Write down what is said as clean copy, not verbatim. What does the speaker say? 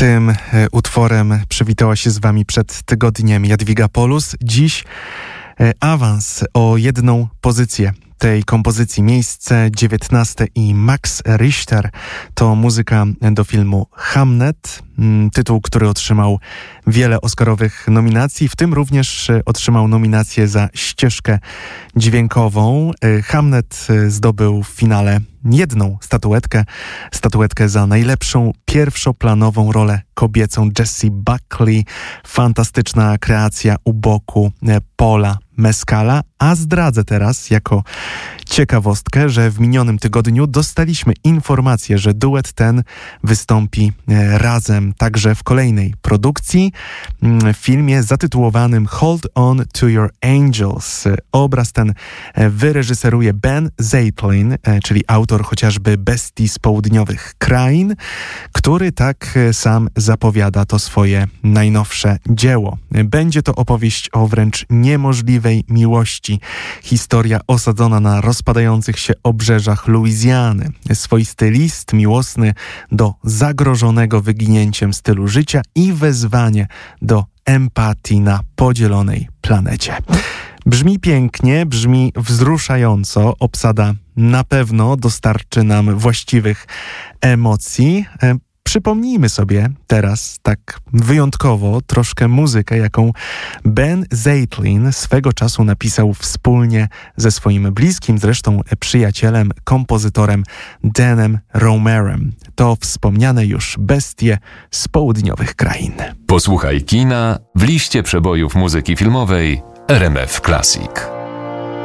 Tym utworem przywitała się z wami przed tygodniem Jadwiga Polus. Dziś awans o jedną pozycję tej kompozycji. Miejsce 19 i Max Richter to muzyka do filmu Hamnet. Tytuł, który otrzymał wiele oscarowych nominacji, w tym również otrzymał nominację za ścieżkę dźwiękową. Hamnet zdobył w finale jedną statuetkę za najlepszą pierwszoplanową rolę kobiecą. Jessie Buckley, fantastyczna kreacja u boku Paula Mescala, a zdradzę teraz jako ciekawostkę, że w minionym tygodniu dostaliśmy informację, że duet ten wystąpi razem także w kolejnej produkcji, w filmie zatytułowanym Hold On To Your Angels. Obraz ten wyreżyseruje Ben Zeitlin, czyli autor chociażby Bestii z Południowych Krain, który tak sam zapowiada to swoje najnowsze dzieło. Będzie to opowieść o wręcz niemożliwej miłości. Historia osadzona na rozpadających się obrzeżach Luizjany. Swoisty list miłosny do zagrożonego wyginięciem stylu życia i wezwanie do empatii na podzielonej planecie. Brzmi pięknie, brzmi wzruszająco. Obsada na pewno dostarczy nam właściwych emocji. Przypomnijmy sobie teraz tak wyjątkowo troszkę muzykę, jaką Ben Zeitlin swego czasu napisał wspólnie ze swoim bliskim zresztą przyjacielem, kompozytorem Danem Romerem. To wspomniane już Bestie z Południowych Krain. Posłuchaj kina w liście przebojów muzyki filmowej RMF Classic.